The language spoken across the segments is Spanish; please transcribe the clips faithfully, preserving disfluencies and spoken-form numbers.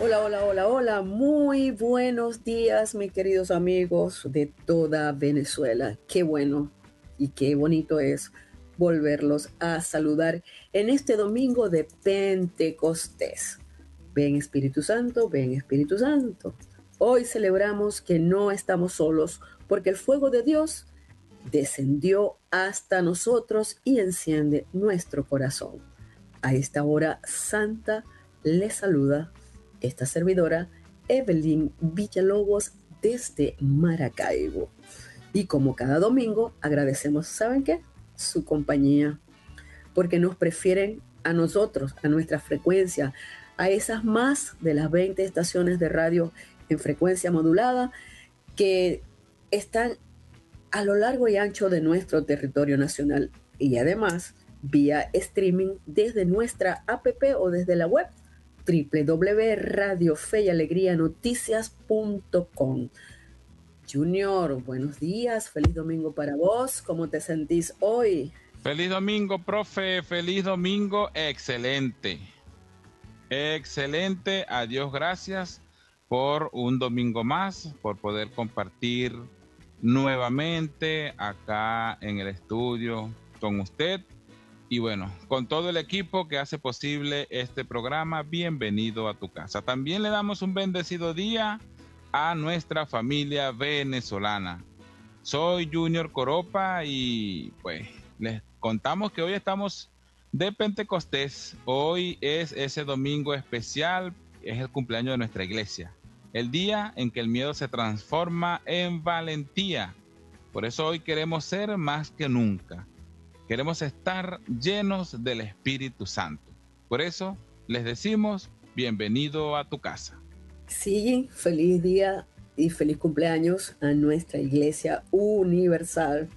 Hola, hola, hola, hola. Muy buenos días, mis queridos amigos de toda Venezuela. Qué bueno y qué bonito es volverlos a saludar en este domingo de Pentecostés. Ven Espíritu Santo, ven Espíritu Santo. Hoy celebramos que no estamos solos porque el fuego de Dios descendió hasta nosotros y enciende nuestro corazón. A esta hora santa les saluda esta servidora, Evelyn Villalobos, desde Maracaibo. Y como cada domingo, agradecemos, ¿saben qué? Su compañía, porque nos prefieren a nosotros, a nuestra frecuencia, a esas más de las veinte estaciones de radio en frecuencia modulada que están a lo largo y ancho de nuestro territorio nacional y además vía streaming desde nuestra app o desde la web doble u doble u doble u punto radio fe y alegría noticias punto com. Junior, buenos días, feliz domingo para vos. ¿Cómo te sentís hoy? Feliz domingo, profe, feliz domingo, excelente. Excelente, a Dios gracias por un domingo más, por poder compartir nuevamente acá en el estudio con usted. Y bueno, con todo el equipo que hace posible este programa, bienvenido a tu casa. También le damos un bendecido día a nuestra familia venezolana. Soy Junior Coropa y pues les contamos que hoy estamos de Pentecostés. Hoy es ese domingo especial, es el cumpleaños de nuestra iglesia. El día en que el miedo se transforma en valentía. Por eso hoy queremos ser más que nunca. Queremos estar llenos del Espíritu Santo. Por eso les decimos, bienvenido a tu casa. Sí, feliz día y feliz cumpleaños a nuestra Iglesia Universal,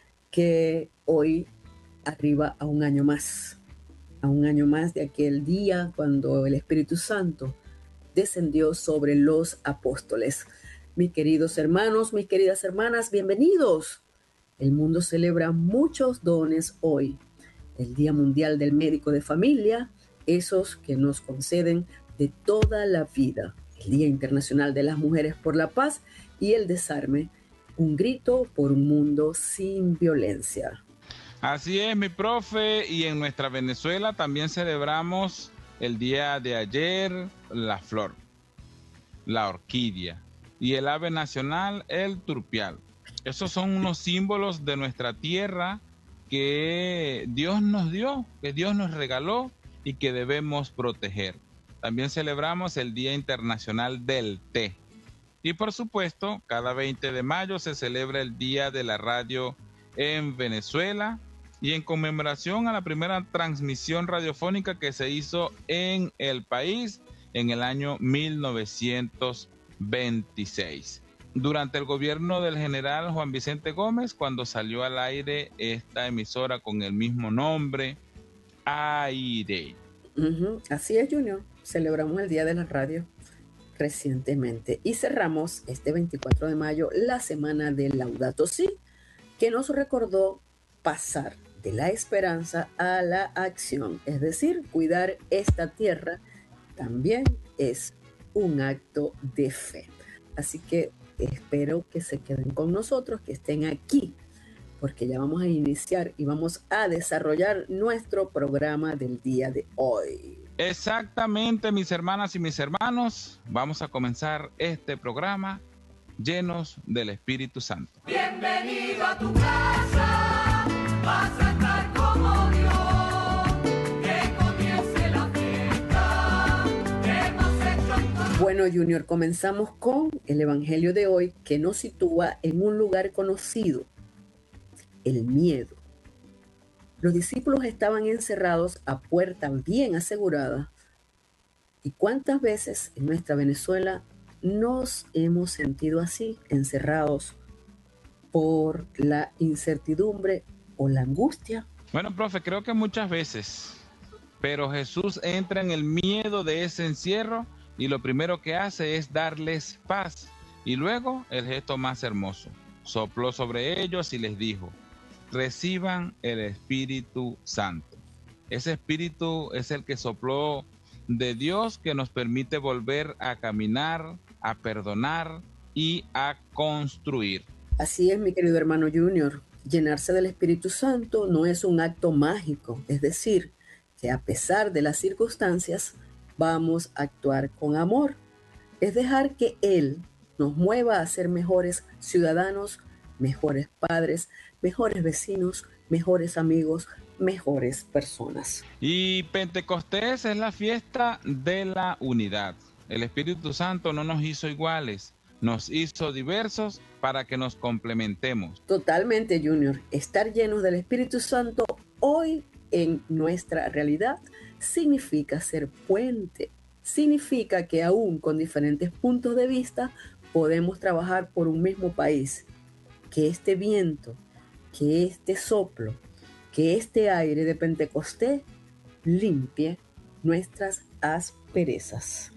que hoy arriba a un año más, a un año más de aquel día cuando el Espíritu Santo descendió sobre los apóstoles. Mis queridos hermanos, mis queridas hermanas, bienvenidos. El mundo celebra muchos dones hoy. El Día Mundial del Médico de Familia, esos que nos conceden de toda la vida. El Día Internacional de las Mujeres por la Paz y el Desarme, un grito por un mundo sin violencia. Así es, mi profe, y en nuestra Venezuela también celebramos el día de ayer la flor, la orquídea, y el ave nacional, el turpial. Esos son unos símbolos de nuestra tierra que Dios nos dio, que Dios nos regaló y que debemos proteger. También celebramos el Día Internacional del Té. Y por supuesto, cada veinte de mayo se celebra el Día de la Radio en Venezuela y en conmemoración a la primera transmisión radiofónica que se hizo en el país en el año mil novecientos veintiséis. Durante el gobierno del general Juan Vicente Gómez, cuando salió al aire esta emisora con el mismo nombre, Aire. Uh-huh. Así es, Junior. Celebramos el Día de la Radio recientemente y cerramos este veinticuatro de mayo la semana de Laudato Si, que nos recordó pasar de la esperanza a la acción, es decir, cuidar esta tierra también es un acto de fe. Así que espero que se queden con nosotros, que estén aquí, porque ya vamos a iniciar y vamos a desarrollar nuestro programa del día de hoy. Exactamente, mis hermanas y mis hermanos, vamos a comenzar este programa llenos del Espíritu Santo. Bienvenido a tu casa, vas a estar como Dios, que comience la fiesta, que hemos hecho en tu... Bueno, Junior, comenzamos con el Evangelio de hoy, que nos sitúa en un lugar conocido, el miedo. Los discípulos estaban encerrados a puerta bien asegurada. ¿Y cuántas veces en nuestra Venezuela nos hemos sentido así, encerrados por la incertidumbre o la angustia? Bueno, profe, creo que muchas veces, pero Jesús entra en el miedo de ese encierro y lo primero que hace es darles paz. Y luego el gesto más hermoso, sopló sobre ellos y les dijo: reciban el Espíritu Santo. Ese Espíritu es el que sopló de Dios que nos permite volver a caminar, a perdonar y a construir. Así es, mi querido hermano Junior. Llenarse del Espíritu Santo no es un acto mágico, es decir, que a pesar de las circunstancias, vamos a actuar con amor. Es dejar que Él nos mueva a ser mejores ciudadanos, mejores padres, mejores vecinos, mejores amigos, mejores personas. Y Pentecostés es la fiesta de la unidad. El Espíritu Santo no nos hizo iguales, nos hizo diversos para que nos complementemos. Totalmente, Junior. Estar llenos del Espíritu Santo hoy en nuestra realidad significa ser puente. Significa que aún con diferentes puntos de vista podemos trabajar por un mismo país. Que este viento, que este soplo, que este aire de Pentecostés limpie nuestras asperezas.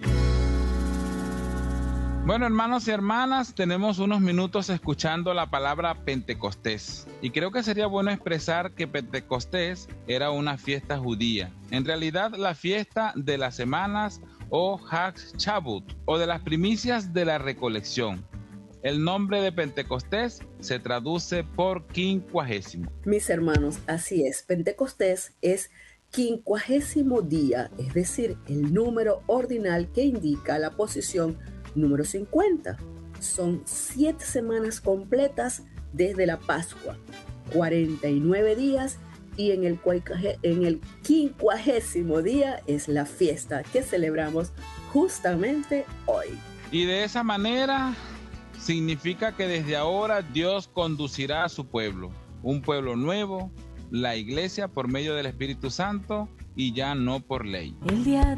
Bueno, hermanos y hermanas, tenemos unos minutos escuchando la palabra Pentecostés. Y creo que sería bueno expresar que Pentecostés era una fiesta judía. En realidad, la fiesta de las semanas o Hag Shabbat, o de las primicias de la recolección. El nombre de Pentecostés se traduce por quincuagésimo. Mis hermanos, así es. Pentecostés es quincuagésimo día, es decir, el número ordinal que indica la posición número cincuenta. Son siete semanas completas desde la Pascua, cuarenta y nueve días, y en el, en el quincuagésimo día es la fiesta que celebramos justamente hoy. Y de esa manera significa que desde ahora Dios conducirá a su pueblo, un pueblo nuevo, la iglesia por medio del Espíritu Santo y ya no por ley. El día